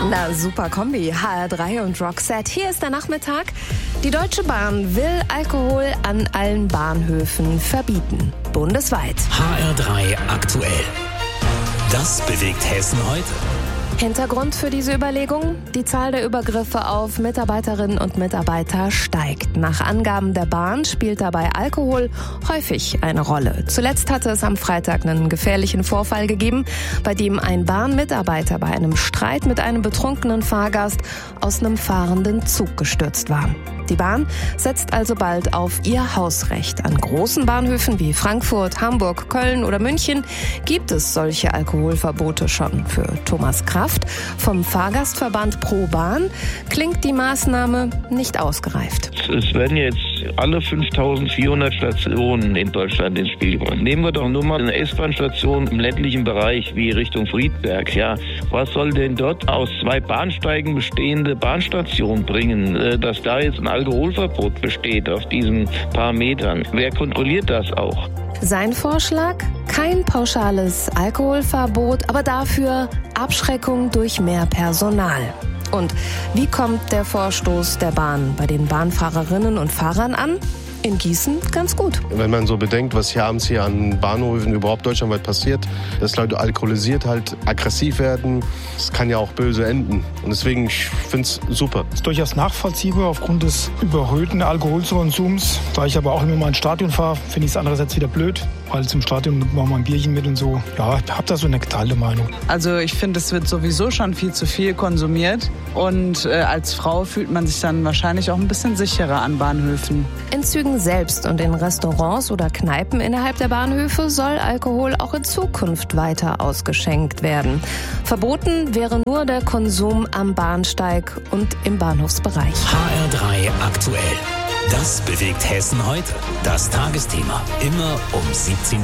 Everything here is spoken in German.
Na, super Kombi, HR3 und Roxette. Hier ist der Nachmittag. Die Deutsche Bahn will Alkohol an allen Bahnhöfen verbieten. Bundesweit. HR3 aktuell. Das bewegt Hessen heute. Hintergrund für diese Überlegung? Die Zahl der Übergriffe auf Mitarbeiterinnen und Mitarbeiter steigt. Nach Angaben der Bahn spielt dabei Alkohol häufig eine Rolle. Zuletzt hatte es am Freitag einen gefährlichen Vorfall gegeben, bei dem ein Bahnmitarbeiter bei einem Streit mit einem betrunkenen Fahrgast aus einem fahrenden Zug gestürzt war. Die Bahn setzt also bald auf ihr Hausrecht. An großen Bahnhöfen wie Frankfurt, Hamburg, Köln oder München gibt es solche Alkoholverbote schon. Für Thomas Kraft vom Fahrgastverband Pro Bahn klingt die Maßnahme nicht ausgereift. Es werden jetzt alle 5.400 Stationen in Deutschland ins Spiel gebracht. Nehmen wir doch nur mal eine S-Bahn-Station im ländlichen Bereich wie Richtung Friedberg. Ja, was soll denn dort aus 2 Bahnsteigen bestehende Bahnstation bringen, dass da jetzt ein Alkoholverbot besteht auf diesen paar Metern? Wer kontrolliert das auch? Sein Vorschlag? Kein pauschales Alkoholverbot, aber dafür Abschreckung durch mehr Personal. Und wie kommt der Vorstoß der Bahn bei den Bahnfahrerinnen und Fahrern an? In Gießen ganz gut. Wenn man so bedenkt, was hier abends hier an Bahnhöfen überhaupt deutschlandweit passiert, dass Leute alkoholisiert halt aggressiv werden, das kann ja auch böse enden. Und deswegen, ich finde es super. Das ist durchaus nachvollziehbar aufgrund des überhöhten Alkoholkonsums. Da ich aber auch immer mal ins Stadion fahre, finde ich es andererseits wieder blöd, weil zum Stadion machen wir ein Bierchen mit und so. Ja, ich habe da so eine geteilte Meinung. Also ich finde, es wird sowieso schon viel zu viel konsumiert. Und als Frau fühlt man sich dann wahrscheinlich auch ein bisschen sicherer an Bahnhöfen. In Zügen selbst und in Restaurants oder Kneipen innerhalb der Bahnhöfe soll Alkohol auch in Zukunft weiter ausgeschenkt werden. Verboten wäre nur der Konsum am Bahnsteig und im Bahnhofsbereich. HR3 aktuell. Das bewegt Hessen heute. Das Tagesthema. Immer um 17 Uhr.